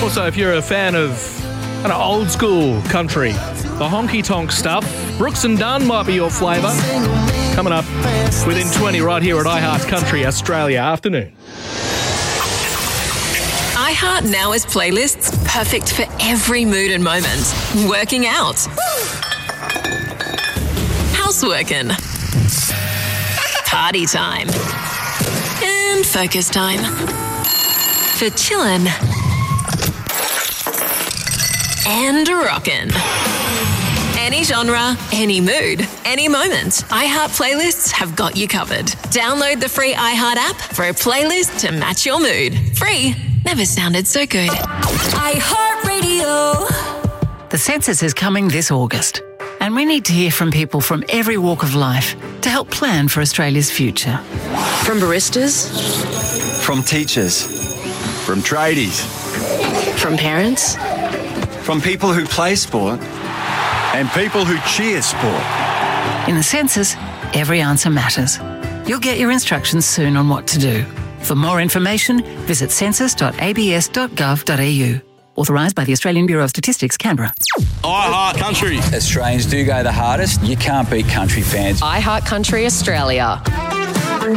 Also, if you're a fan of kind of old school country, the honky tonk stuff, Brooks and Dunn might be your flavour. Coming up within 20 right here at iHeart Country Australia afternoon. iHeart now has playlists perfect for every mood and moment. Working out. Houseworking. Party time. And focus time. For chillin'. And rockin'. Any genre, any mood, any moment. iHeart playlists have got you covered. Download the free iHeart app for a playlist to match your mood. Free. Never sounded so good. iHeart Radio. The census is coming this August, and we need to hear from people from every walk of life to help plan for Australia's future. From baristas, From teachers. From tradies. from parents, From people who play sport. And people who cheer sport. In the census, every answer matters. You'll get your instructions soon on what to do. For more information, visit census.abs.gov.au. Authorised by the Australian Bureau of Statistics, Canberra. iHeart Country. Australians do go the hardest. You can't beat country fans. iHeart Country Australia.